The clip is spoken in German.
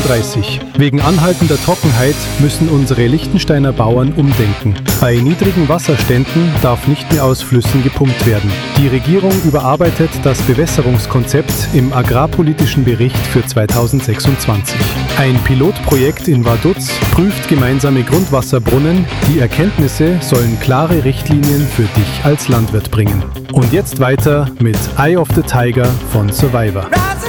34. Wegen anhaltender Trockenheit müssen unsere Liechtensteiner Bauern umdenken. Bei niedrigen Wasserständen darf nicht mehr aus Flüssen gepumpt werden. Die Regierung überarbeitet das Bewässerungskonzept im agrarpolitischen Bericht für 2026. Ein Pilotprojekt in Vaduz prüft gemeinsame Grundwasserbrunnen. Die Erkenntnisse sollen klare Richtlinien für dich als Landwirt bringen. Und jetzt weiter mit Eye of the Tiger von Survivor.